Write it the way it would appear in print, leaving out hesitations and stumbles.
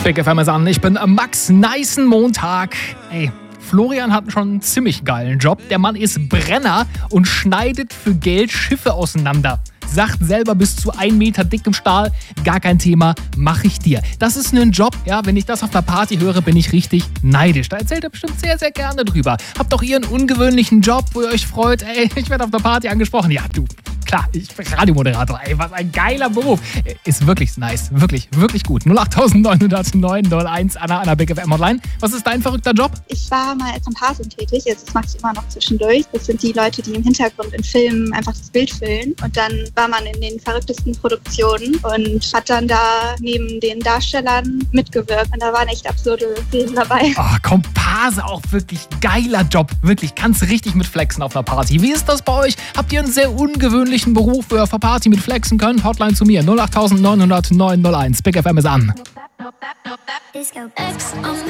Big FM ist an, ich bin Max, nicen Montag. Ey, Florian hat schon einen ziemlich geilen Job. Der Mann ist Brenner und schneidet für Geld Schiffe auseinander. Sagt selber, bis zu 1 Meter dickem Stahl, gar kein Thema, mach ich dir. Das ist ein Job, ja, wenn ich das auf einer Party höre, bin ich richtig neidisch. Da erzählt er bestimmt sehr, sehr gerne drüber. Habt auch ihr einen ungewöhnlichen Job, wo ihr euch freut, ey, ich werde auf einer Party angesprochen. Ja, du, klar, ich bin Radiomoderator, ey, was ein geiler Beruf. Ist wirklich nice, wirklich, wirklich gut. 0890901, Anna Big FM Hotline. Was ist dein verrückter Job? Ich war mal als Komparsin tätig, jetzt das mache ich immer noch zwischendurch. Das sind die Leute, die im Hintergrund in Filmen einfach das Bild füllen. Und dann war man in den verrücktesten Produktionen und hat dann da neben den Darstellern mitgewirkt. Und da waren echt absurde Szenen dabei. Oh, Komparse, auch wirklich geiler Job. Wirklich, kannst richtig mit flexen auf einer Party. Wie ist das bei euch? Habt ihr einen sehr ungewöhnlichen Beruf, wo ihr auf der Party mit flexen könnt? Hotline zu mir, 0890901. Big FM ist an.